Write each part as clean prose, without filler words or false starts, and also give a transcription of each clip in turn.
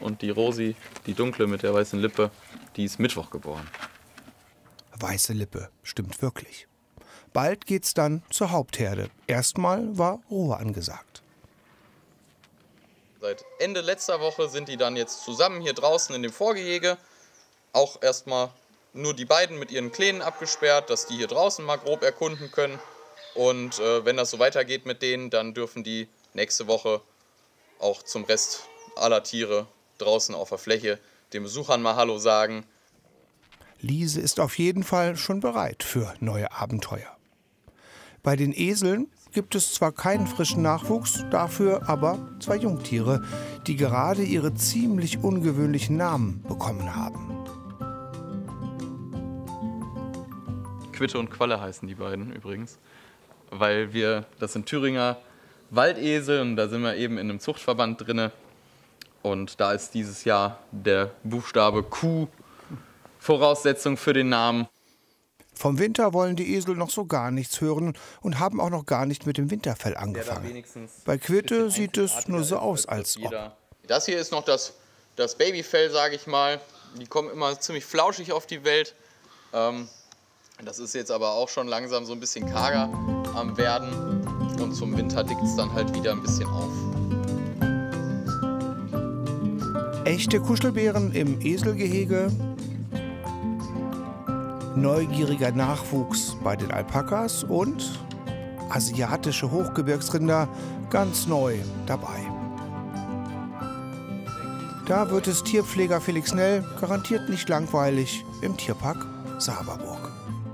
und die Rosi, die dunkle mit der weißen Lippe, die ist Mittwoch geboren. Weiße Lippe, stimmt wirklich. Bald geht's dann zur Hauptherde. Erstmal war Ruhe angesagt. Seit Ende letzter Woche sind die dann jetzt zusammen hier draußen in dem Vorgehege. Auch erstmal nur die beiden mit ihren Kleinen abgesperrt, dass die hier draußen mal grob erkunden können. Und wenn das so weitergeht mit denen, dann dürfen die nächste Woche auch zum Rest aller Tiere draußen auf der Fläche den Besuchern mal Hallo sagen. Liese ist auf jeden Fall schon bereit für neue Abenteuer. Bei den Eseln gibt es zwar keinen frischen Nachwuchs, dafür aber 2 Jungtiere, die gerade ihre ziemlich ungewöhnlichen Namen bekommen haben. Quitte und Qualle heißen die beiden übrigens, weil das sind Thüringer Waldesel und da sind wir eben in einem Zuchtverband drinne. Und da ist dieses Jahr der Buchstabe Q Voraussetzung für den Namen. Vom Winter wollen die Esel noch so gar nichts hören und haben auch noch gar nicht mit dem Winterfell angefangen. Bei Quitte sieht es nur so aus, als ob. Das hier ist noch das Babyfell, sage ich mal. Die kommen immer ziemlich flauschig auf die Welt. Das ist jetzt aber auch schon langsam so ein bisschen karger am werden. Und zum Winter dickt es dann halt wieder ein bisschen auf. Echte Kuschelbären im Eselgehege. Neugieriger Nachwuchs bei den Alpakas und asiatische Hochgebirgsrinder ganz neu dabei. Da wird es Tierpfleger Felix Nell garantiert nicht langweilig im Tierpark Saberburg.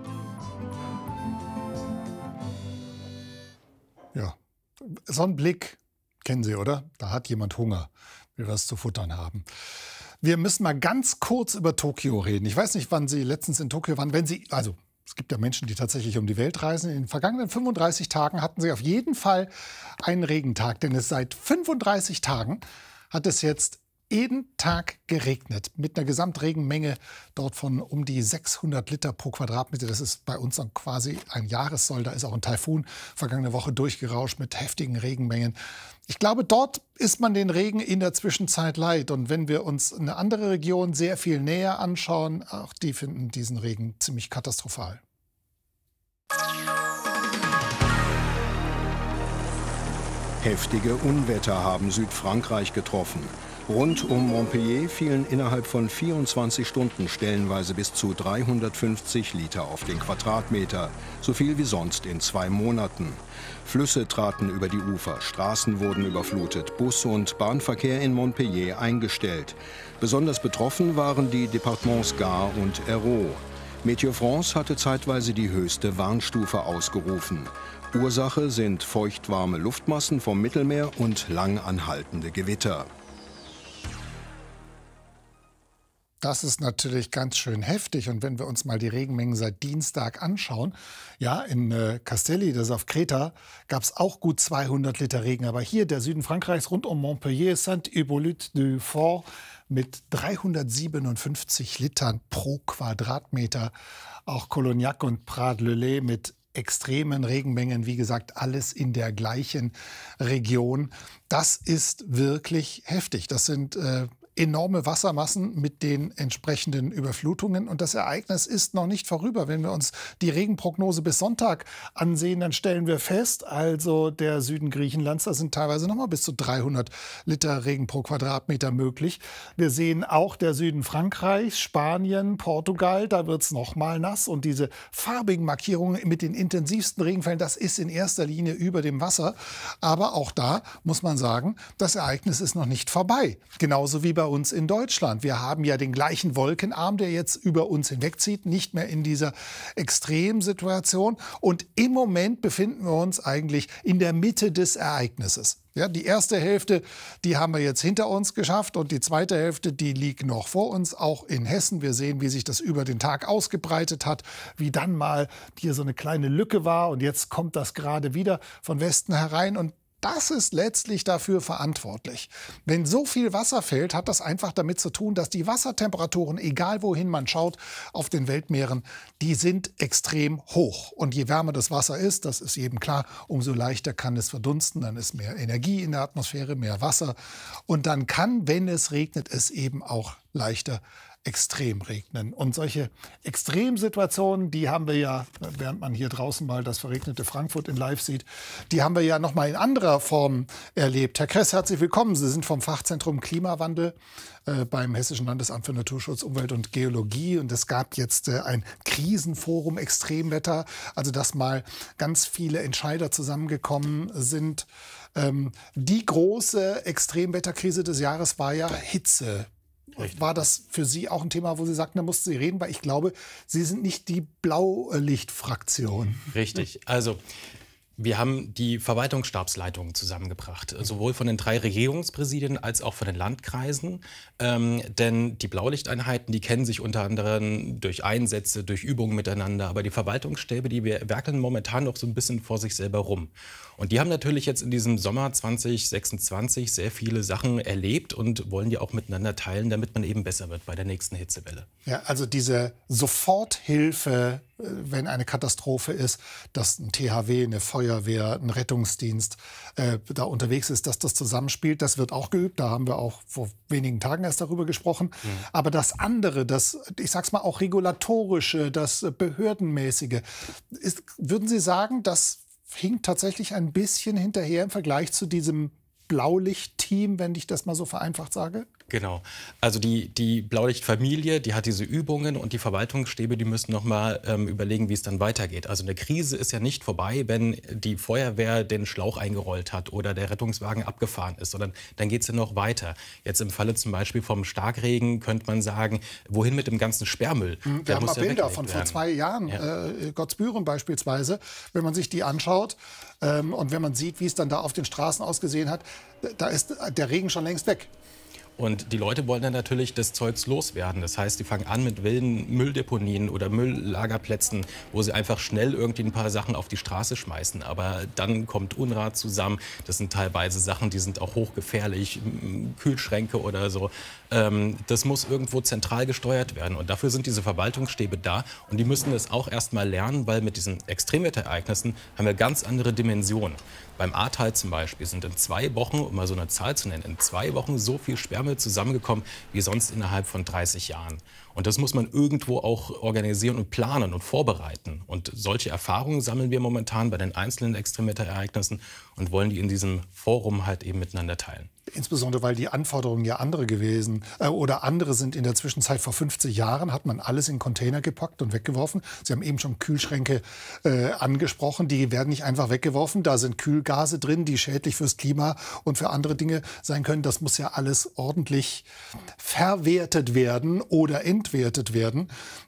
Ja, so einen Blick kennen Sie, oder? Da hat jemand Hunger, will was zu futtern haben. Wir müssen mal ganz kurz über Tokio reden. Ich weiß nicht, wann Sie letztens in Tokio waren. Es gibt ja Menschen, die tatsächlich um die Welt reisen. In den vergangenen 35 Tagen hatten Sie auf jeden Fall einen Regentag. Denn seit 35 Tagen hat es jetzt jeden Tag geregnet. Mit einer Gesamtregenmenge dort von um die 600 Liter pro Quadratmeter. Das ist bei uns dann quasi ein Jahressoll. Da ist auch ein Taifun vergangene Woche durchgerauscht mit heftigen Regenmengen. Ich glaube, dort ist man den Regen in der Zwischenzeit leid. Und wenn wir uns eine andere Region sehr viel näher anschauen, auch die finden diesen Regen ziemlich katastrophal. Heftige Unwetter haben Südfrankreich getroffen. Rund um Montpellier fielen innerhalb von 24 Stunden stellenweise bis zu 350 Liter auf den Quadratmeter, so viel wie sonst in 2 Monaten. Flüsse traten über die Ufer, Straßen wurden überflutet, Bus- und Bahnverkehr in Montpellier eingestellt. Besonders betroffen waren die Departements Gard und Hérault. Météo France hatte zeitweise die höchste Warnstufe ausgerufen. Ursache sind feuchtwarme Luftmassen vom Mittelmeer und lang anhaltende Gewitter. Das ist natürlich ganz schön heftig. Und wenn wir uns mal die Regenmengen seit Dienstag anschauen, ja, in Castelli, das ist auf Kreta, gab es auch gut 200 Liter Regen. Aber hier, der Süden Frankreichs, rund um Montpellier, Saint-Hippolyte-du-Fort mit 357 Litern pro Quadratmeter. Auch Colognac und Prades-le-Lez mit extremen Regenmengen, wie gesagt, alles in der gleichen Region. Das ist wirklich heftig. Das sind enorme Wassermassen mit den entsprechenden Überflutungen. Und das Ereignis ist noch nicht vorüber. Wenn wir uns die Regenprognose bis Sonntag ansehen, dann stellen wir fest, also der Süden Griechenlands, da sind teilweise noch mal bis zu 300 Liter Regen pro Quadratmeter möglich. Wir sehen auch der Süden Frankreichs, Spanien, Portugal, da wird es noch mal nass. Und diese farbigen Markierungen mit den intensivsten Regenfällen, das ist in erster Linie über dem Wasser. Aber auch da muss man sagen, das Ereignis ist noch nicht vorbei. Genauso wie bei uns in Deutschland. Wir haben ja den gleichen Wolkenarm, der jetzt über uns hinwegzieht, nicht mehr in dieser Extremsituation. Und im Moment befinden wir uns eigentlich in der Mitte des Ereignisses. Ja, die erste Hälfte, die haben wir jetzt hinter uns geschafft und die zweite Hälfte, die liegt noch vor uns, auch in Hessen. Wir sehen, wie sich das über den Tag ausgebreitet hat, wie dann mal hier so eine kleine Lücke war und jetzt kommt das gerade wieder von Westen herein und das ist letztlich dafür verantwortlich. Wenn so viel Wasser fällt, hat das einfach damit zu tun, dass die Wassertemperaturen, egal wohin man schaut, auf den Weltmeeren, die sind extrem hoch. Und je wärmer das Wasser ist, das ist jedem klar, umso leichter kann es verdunsten. Dann ist mehr Energie in der Atmosphäre, mehr Wasser. Und dann kann, wenn es regnet, es eben auch leichter extrem regnen. Und solche Extremsituationen, die haben wir ja, während man hier draußen mal das verregnete Frankfurt in Live sieht, die haben wir ja noch mal in anderer Form erlebt. Herr Kress, herzlich willkommen. Sie sind vom Fachzentrum Klimawandel beim Hessischen Landesamt für Naturschutz, Umwelt und Geologie. Und es gab jetzt ein Krisenforum Extremwetter, also dass mal ganz viele Entscheider zusammengekommen sind. Die große Extremwetterkrise des Jahres war ja Hitze. Richtig. War das für Sie auch ein Thema, wo Sie sagten, da mussten Sie reden? Weil ich glaube, Sie sind nicht die Blaulichtfraktion. Richtig. Also wir haben die Verwaltungsstabsleitungen zusammengebracht, sowohl von den 3 Regierungspräsidien als auch von den Landkreisen. Denn die Blaulichteinheiten, die kennen sich unter anderem durch Einsätze, durch Übungen miteinander. Aber die Verwaltungsstäbe, die werkeln momentan noch so ein bisschen vor sich selber rum. Und die haben natürlich jetzt in diesem Sommer 2026 sehr viele Sachen erlebt und wollen die auch miteinander teilen, damit man eben besser wird bei der nächsten Hitzewelle. Ja, also diese Soforthilfe, wenn eine Katastrophe ist, dass ein THW, eine Feuerwehr, ein Rettungsdienst da unterwegs ist, dass das zusammenspielt, das wird auch geübt. Da haben wir auch vor wenigen Tagen erst darüber gesprochen. Aber das andere, das, ich sag's mal, auch regulatorische, das behördenmäßige, würden Sie sagen, das hinkt tatsächlich ein bisschen hinterher im Vergleich zu diesem Blaulicht-Team, wenn ich das mal so vereinfacht sage? Genau. Also die Blaulichtfamilie, die hat diese Übungen und die Verwaltungsstäbe, die müssen noch mal überlegen, wie es dann weitergeht. Also eine Krise ist ja nicht vorbei, wenn die Feuerwehr den Schlauch eingerollt hat oder der Rettungswagen abgefahren ist, sondern dann geht es ja noch weiter. Jetzt im Falle zum Beispiel vom Starkregen könnte man sagen, wohin mit dem ganzen Sperrmüll? Wir haben mal Bilder von vor 2 Jahren, ja. Gottsbüren beispielsweise, wenn man sich die anschaut und wenn man sieht, wie es dann da auf den Straßen ausgesehen hat, da ist der Regen schon längst weg. Und die Leute wollen dann natürlich das Zeugs loswerden. Das heißt, die fangen an mit wilden Mülldeponien oder Mülllagerplätzen, wo sie einfach schnell irgendwie ein paar Sachen auf die Straße schmeißen. Aber dann kommt Unrat zusammen. Das sind teilweise Sachen, die sind auch hochgefährlich, Kühlschränke oder so. Das muss irgendwo zentral gesteuert werden. Und dafür sind diese Verwaltungsstäbe da. Und die müssen das auch erst mal lernen, weil mit diesen Extremwetterereignissen haben wir ganz andere Dimensionen. Beim Ahrtal zum Beispiel sind in 2 Wochen, um mal so eine Zahl zu nennen, in 2 Wochen so viel Sperrmüll zusammengekommen wie sonst innerhalb von 30 Jahren. Und das muss man irgendwo auch organisieren und planen und vorbereiten. Und solche Erfahrungen sammeln wir momentan bei den einzelnen Extremwetterereignissen und wollen die in diesem Forum halt eben miteinander teilen. Insbesondere, weil die Anforderungen ja andere gewesen oder andere sind. In der Zwischenzeit vor 50 Jahren hat man alles in Container gepackt und weggeworfen. Sie haben eben schon Kühlschränke angesprochen. Die werden nicht einfach weggeworfen. Da sind Kühlgase drin, die schädlich fürs Klima und für andere Dinge sein können. Das muss ja alles ordentlich verwertet werden oder entwertet werden.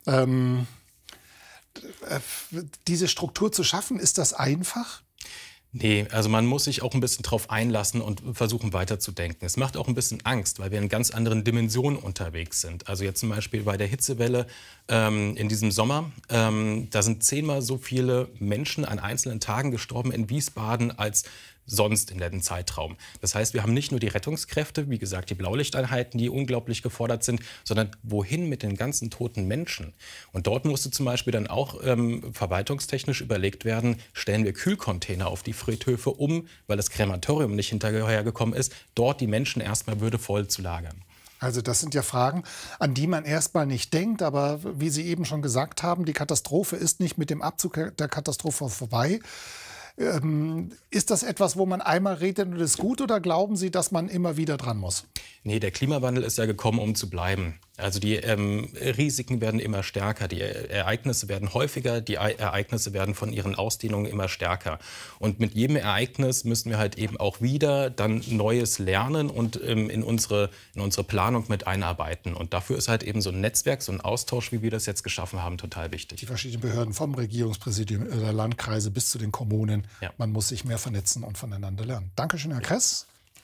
Diese Struktur zu schaffen, ist das einfach? Nee, also man muss sich auch ein bisschen drauf einlassen und versuchen weiterzudenken. Es macht auch ein bisschen Angst, weil wir in ganz anderen Dimensionen unterwegs sind. Also jetzt zum Beispiel bei der Hitzewelle in diesem Sommer, da sind 10-mal so viele Menschen an einzelnen Tagen gestorben in Wiesbaden als sonst in dem Zeitraum. Das heißt, wir haben nicht nur die Rettungskräfte, wie gesagt, die Blaulichteinheiten, die unglaublich gefordert sind, sondern wohin mit den ganzen toten Menschen? Und dort musste zum Beispiel dann auch verwaltungstechnisch überlegt werden, stellen wir Kühlcontainer auf die Friedhöfe um, weil das Krematorium nicht hinterhergekommen ist, dort die Menschen erstmal würdevoll zu lagern. Also das sind ja Fragen, an die man erstmal nicht denkt. Aber wie Sie eben schon gesagt haben, die Katastrophe ist nicht mit dem Abzug der Katastrophe vorbei. Ist das etwas, wo man einmal redet und ist gut, oder glauben Sie, dass man immer wieder dran muss? Nee, der Klimawandel ist ja gekommen, um zu bleiben. Also die Risiken werden immer stärker, die Ereignisse werden häufiger, die Ereignisse werden von ihren Ausdehnungen immer stärker. Und mit jedem Ereignis müssen wir halt eben auch wieder dann Neues lernen und in unsere Planung mit einarbeiten. Und dafür ist halt eben so ein Netzwerk, so ein Austausch, wie wir das jetzt geschaffen haben, total wichtig. Die verschiedenen Behörden vom Regierungspräsidium der Landkreise bis zu den Kommunen. Ja. Man muss sich mehr vernetzen und voneinander lernen. Dankeschön, Herr Kress.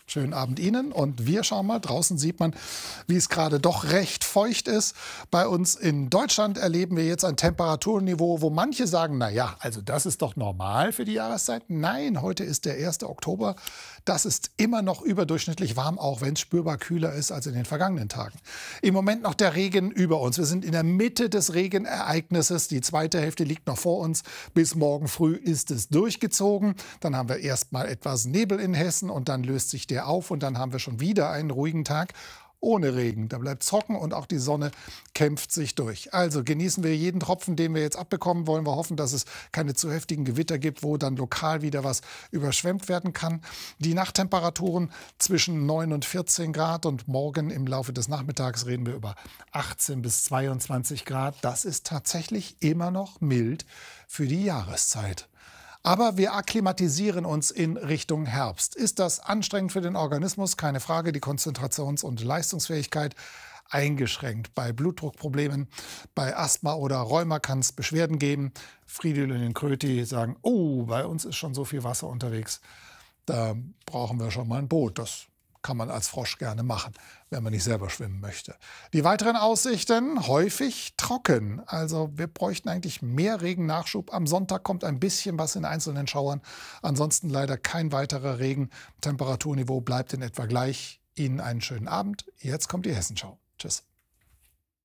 Schönen Abend Ihnen und wir schauen mal, draußen sieht man, wie es gerade doch recht feucht ist. Bei uns in Deutschland erleben wir jetzt ein Temperaturniveau, wo manche sagen, na ja, also das ist doch normal für die Jahreszeit. Nein, heute ist der 1. Oktober. Das ist immer noch überdurchschnittlich warm, auch wenn es spürbar kühler ist als in den vergangenen Tagen. Im Moment noch der Regen über uns. Wir sind in der Mitte des Regenereignisses. Die zweite Hälfte liegt noch vor uns. Bis morgen früh ist es durchgezogen. Dann haben wir erst mal etwas Nebel in Hessen und dann löst sich der auf und dann haben wir schon wieder einen ruhigen Tag ohne Regen. Da bleibt es trocken und auch die Sonne kämpft sich durch. Also genießen wir jeden Tropfen, den wir jetzt abbekommen. Wollen wir hoffen, dass es keine zu heftigen Gewitter gibt, wo dann lokal wieder was überschwemmt werden kann. Die Nachttemperaturen zwischen 9 und 14 Grad und morgen im Laufe des Nachmittags reden wir über 18 bis 22 Grad. Das ist tatsächlich immer noch mild für die Jahreszeit. Aber wir akklimatisieren uns in Richtung Herbst. Ist das anstrengend für den Organismus? Keine Frage. Die Konzentrations- und Leistungsfähigkeit eingeschränkt. Bei Blutdruckproblemen, bei Asthma oder Rheuma kann es Beschwerden geben. Fridolin und Kröti sagen, oh, bei uns ist schon so viel Wasser unterwegs. Da brauchen wir schon mal ein Boot. Das kann man als Frosch gerne machen, wenn man nicht selber schwimmen möchte. Die weiteren Aussichten, häufig trocken. Also wir bräuchten eigentlich mehr Regennachschub. Am Sonntag kommt ein bisschen was in einzelnen Schauern. Ansonsten leider kein weiterer Regen. Temperaturniveau bleibt in etwa gleich. Ihnen einen schönen Abend. Jetzt kommt die Hessenschau. Tschüss.